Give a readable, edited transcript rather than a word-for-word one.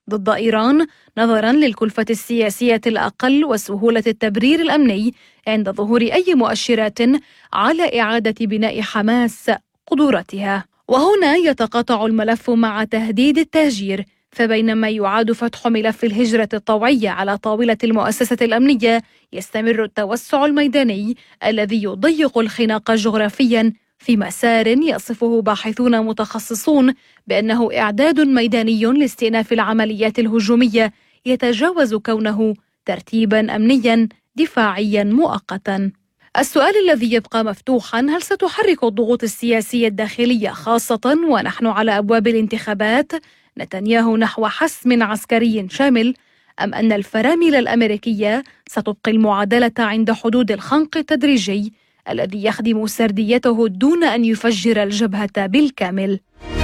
ضد إيران نظرا للكلفة السياسية الأقل وسهولة التبرير الأمني عند ظهور أي مؤشرات على إعادة بناء حماس قدراتها. وهنا يتقاطع الملف مع تهديد التهجير، فبينما يعاد فتح ملف الهجرة الطوعية على طاولة المؤسسة الأمنية، يستمر التوسع الميداني الذي يضيق الخناق جغرافيا في مسار يصفه باحثون متخصصون بأنه إعداد ميداني لاستئناف العمليات الهجومية يتجاوز كونه ترتيبا أمنيا دفاعيا مؤقتا. السؤال الذي يبقى مفتوحا: هل ستحرك الضغوط السياسية الداخلية خاصة ونحن على أبواب الانتخابات نتنياهو نحو حسم عسكري شامل، أم أن الفرامل الأمريكية ستبقي المعادلة عند حدود الخنق التدريجي الذي يخدم سرديته دون أن يفجر الجبهة بالكامل؟